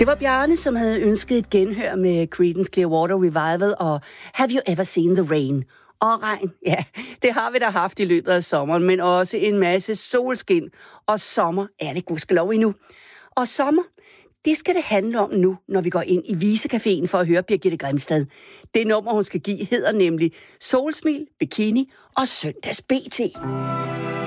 Det var Bjarne, som havde ønsket et genhør med Creedence Clearwater Revival og Have You Ever Seen the Rain? Og regn, ja, det har vi da haft i løbet af sommeren, men også en masse solskin. Og sommer er det gudskelov endnu. Og sommer, det skal det handle om nu, når vi går ind i Visecaféen for at høre Birgitte Grimstad. Det nummer, hun skal give, hedder nemlig Solsmil, Bikini og Søndags BT.